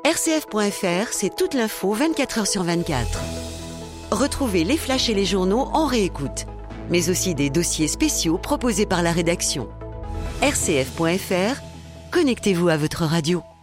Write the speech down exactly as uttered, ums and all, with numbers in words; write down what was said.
R C F point F R, c'est toute l'info vingt-quatre heures sur vingt-quatre. Retrouvez les flashs et les journaux en réécoute, mais aussi des dossiers spéciaux proposés par la rédaction. R C F point F R, connectez-vous à votre radio.